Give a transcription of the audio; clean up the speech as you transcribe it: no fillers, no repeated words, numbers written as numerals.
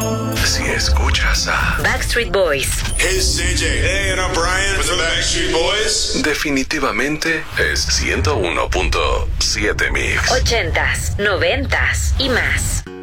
Si escuchas a Backstreet Boys, Hey, it's CJ. Hey, and I'm Brian with the Backstreet Boys. definitivamente es 101.7 Mix. 80s, 90s y más.